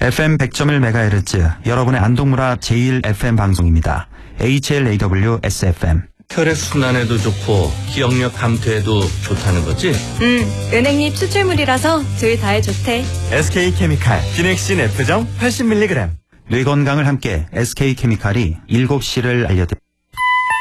FM 100.1MHz 여러분의 안동문화 제1FM 방송입니다. HLAW-SFM. 혈액순환에도 좋고 기억력 감퇴에도 좋다는 거지? 은행잎 추출물이라서 둘 다에 좋대. SK케미칼 기넥신 F정 80mg. 뇌 건강을 함께 SK케미칼이 7시를 알려드립니다.